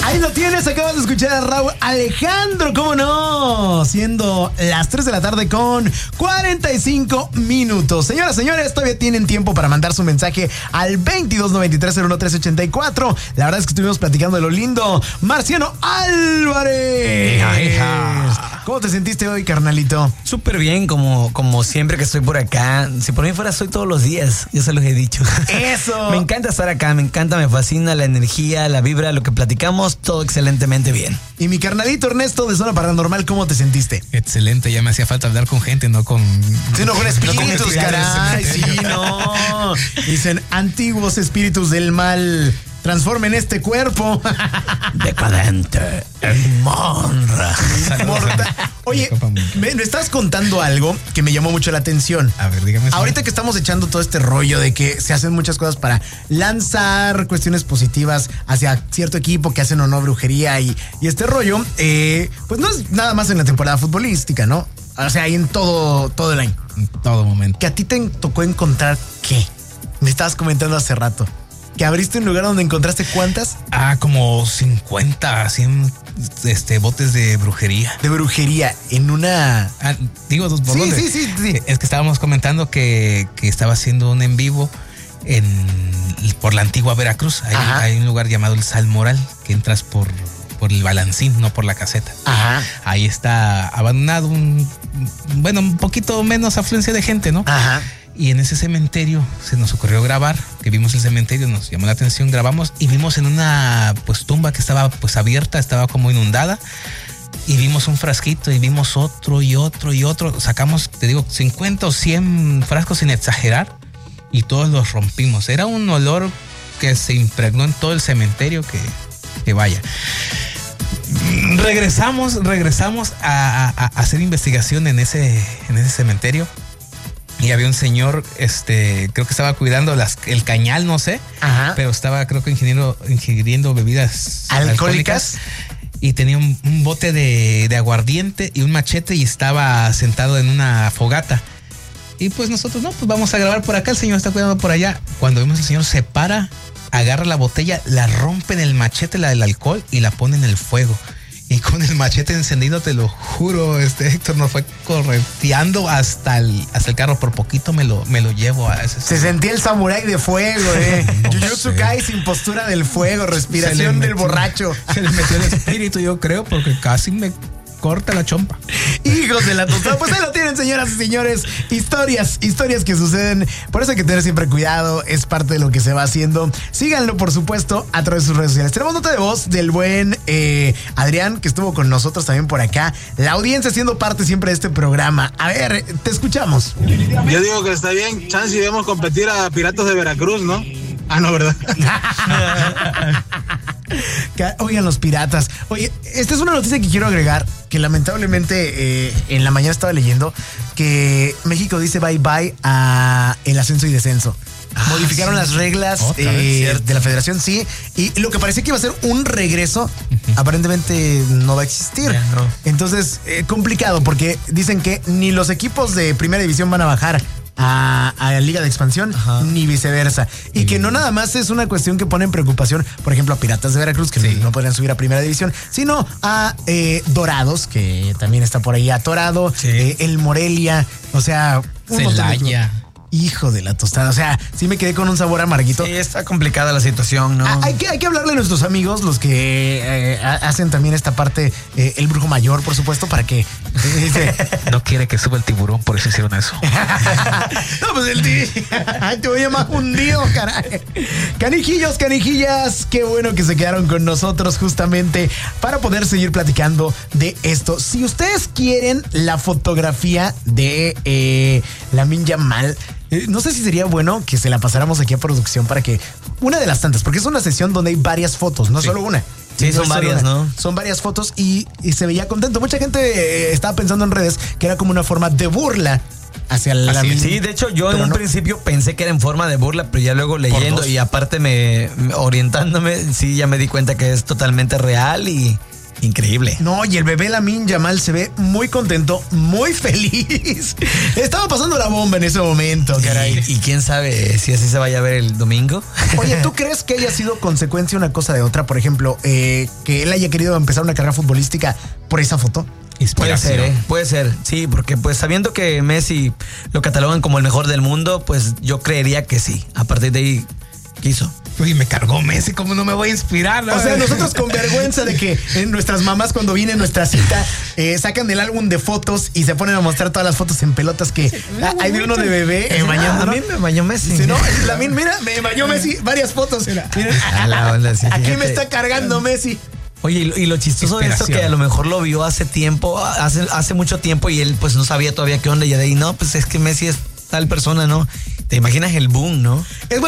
Ahí lo tienes, acabas de escuchar a Raúl Alejandro, ¿cómo no? Siendo las 3 de la tarde con 45 minutos. Señoras, señores, todavía tienen tiempo para mandar su mensaje al 2293-01384. La verdad es que estuvimos platicando de lo lindo. Marciano Álvarez. ¿Cómo te sentiste hoy, carnalito? Súper bien, como siempre que estoy por acá. Si por mí fuera, soy todos los días. Yo se los he dicho. ¡Eso! Me encanta estar acá, me encanta, me fascina la energía, la vibra, lo que platicamos, todo excelentemente bien. Y mi carnalito Ernesto de Zona Paranormal, ¿cómo te sentiste? Excelente, ya me hacía falta hablar con gente, no con... Sí, no con espíritus, caray. Sí, no. Dicen, antiguos espíritus del mal, transformen este cuerpo. Decadente, en monra. Oye, me estás contando algo que me llamó mucho la atención. A ver, dígame. Ahorita que estamos echando todo este rollo de que se hacen muchas cosas para lanzar cuestiones positivas hacia cierto equipo que hacen o no brujería y este rollo, pues no es nada más en la temporada futbolística, ¿no? O sea, hay en todo el año. En todo momento. Que a ti te tocó encontrar ¿qué? Me estabas comentando hace rato. Que abriste un lugar donde encontraste ¿cuántas? Como 50, 100 botes de brujería. De brujería en una... Digo, dos por Sí. Es que estábamos comentando que estaba haciendo un en vivo por la antigua Veracruz. Hay un lugar llamado el Salmoral, que entras por el Balancín, no por la caseta. Ajá. Ahí está abandonado un poquito menos afluencia de gente, ¿no? Ajá. Y en ese cementerio se nos ocurrió grabar, que vimos el cementerio, nos llamó la atención, grabamos y vimos en una tumba que estaba abierta, estaba como inundada, y vimos un frasquito y vimos otro y otro y otro. Sacamos, te digo, 50 o 100 frascos sin exagerar y todos los rompimos. Era un olor que se impregnó en todo el cementerio que vaya. Regresamos a hacer investigación en ese cementerio. Y había un señor, creo que estaba cuidando el cañal, no sé. Ajá. Pero estaba, creo que ingiriendo bebidas alcohólicas. Y tenía un bote de aguardiente y un machete y estaba sentado en una fogata. Y pues nosotros, pues vamos a grabar por acá, el señor está cuidando por allá. Cuando vemos el señor se para, agarra la botella, la rompe en el machete, la del alcohol, y la pone en el fuego. Y con el machete encendido, te lo juro, Héctor nos fue correteando hasta el carro. Por poquito me lo llevo a ese. Se sentía el samurái de fuego, Jujutsu Kai sin postura del fuego, respiración del borracho. Se le metió el espíritu, yo creo, porque casi me corta la chompa. Hijos de la tostada. Pues ahí lo tienen, señoras y señores. Historias que suceden. Por eso hay que tener siempre cuidado. Es parte de lo que se va haciendo. Síganlo, por supuesto, a través de sus redes sociales. Tenemos nota de voz del buen Adrián, que estuvo con nosotros también por acá. La audiencia siendo parte siempre de este programa. A ver, te escuchamos. Yo digo que está bien. Chance y debemos competir a Piratas de Veracruz, ¿no? No, ¿verdad? Oigan, los piratas. Oye, esta es una noticia que quiero agregar, que lamentablemente en la mañana estaba leyendo que México dice bye bye a el ascenso y descenso. Modificaron las reglas de la federación, sí. Y lo que parecía que iba a ser un regreso, aparentemente no va a existir. No. Entonces, complicado, porque dicen que ni los equipos de primera división van a bajar a la Liga de Expansión, ni viceversa. Y que no nada más es una cuestión que pone en preocupación, por ejemplo, a Piratas de Veracruz, que no podrían subir a primera división, sino a Dorados, que también está por ahí atorado, el Morelia, o sea, Celaya. Hijo de la tostada, o sea, sí me quedé con un sabor amarguito. Sí, está complicada la situación, ¿no? Hay que hablarle a nuestros amigos, los que hacen también esta parte, el brujo mayor, por supuesto, para que... No quiere que suba el tiburón, por eso hicieron eso. No, pues te voy a llamar hundido, caray. Canijillas, qué bueno que se quedaron con nosotros justamente para poder seguir platicando de esto. Si ustedes quieren la fotografía de Lamine Yamal, no sé si sería bueno que se la pasáramos aquí a producción para que una de las tantas, porque es una sesión donde hay varias fotos, no solo una. Sí, son varias, ¿no? Son varias fotos y se veía contento. Mucha gente estaba pensando en redes que era como una forma de burla hacia la... Sí, de hecho yo en un principio pensé que era en forma de burla, pero ya luego leyendo y aparte orientándome, sí, ya me di cuenta que es totalmente real y Increíble. No, y el bebé Lamine Yamal se ve muy contento, muy feliz. Estaba pasando la bomba en ese momento, caray. Y quién sabe si así se vaya a ver el domingo. Oye, ¿tú crees que haya sido consecuencia una cosa de otra? Por ejemplo, que él haya querido empezar una carrera futbolística por esa foto. Puede ser, puede ser, sí, porque pues sabiendo que Messi lo catalogan como el mejor del mundo, pues yo creería que sí. A partir de ahí quiso. Uy, me cargó Messi, ¿cómo no me voy a inspirar? O sea, nosotros con vergüenza de que nuestras mamás cuando viene nuestra cita sacan el álbum de fotos y se ponen a mostrar todas las fotos en pelotas que hay de uno de bebé bañando. A mí me bañó Messi. Sí, no, Lamine, mira, me bañó Messi, varias fotos. Miren, aquí me está cargando Messi. Oye, y lo chistoso de esto que a lo mejor lo vio hace tiempo, hace mucho tiempo y él pues no sabía todavía qué onda y de ahí no, pues es que Messi es tal persona, ¿no? Te imaginas el boom, ¿no?